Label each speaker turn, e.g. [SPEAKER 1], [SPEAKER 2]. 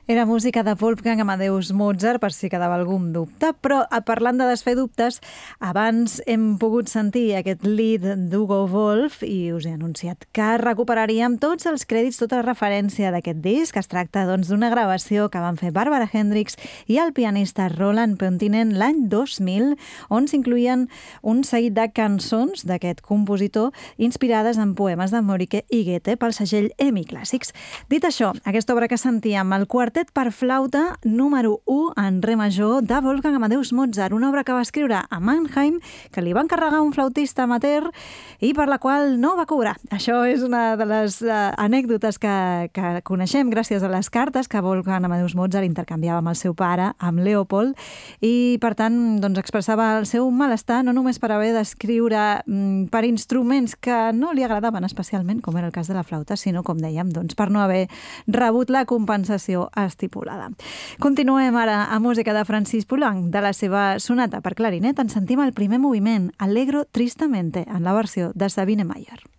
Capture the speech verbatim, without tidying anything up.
[SPEAKER 1] Era música de Wolfgang Amadeus Mozart, per si quedava algun dubte, però parlant de desfer dubtes, abans hem pogut sentir aquest lead d'Hugo Wolf i us he anunciat que recuperaríem tots els crèdits, tota la referència d'aquest disc. Es tracta doncs d'una gravació que van fer Barbara Hendricks i el pianista Roland Pontinen l'any dos mil, on s'incluïen un seguit de cançons d'aquest compositor inspirades en poemes de Mörike i Goethe pel segell EMI Clàssics. Dit això, aquesta obra que sentíem, el Quartet per flauta número u en re major de Wolfgang Amadeus Mozart, una obra que va escriure a Mannheim, que li va encarregar un flautista amateur i per la qual no va cobrar. Això és una de les uh, anècdotes que, que coneixem gràcies a les cartes que Wolfgang Amadeus Mozart intercanviava amb el seu pare, amb Leopold, i per tant doncs, expressava el seu malestar no només per haver d'escriure mm, per instruments que no li agradaven especialment, com era el cas de la flauta, sinó, com dèiem, doncs, per no haver rebut la compensació estipulada. Continuem ara a música de Francis Poulenc. De la seva sonata per clarinet en sentim el primer moviment, Allegro tristamente, en la versió de Sabine Meyer.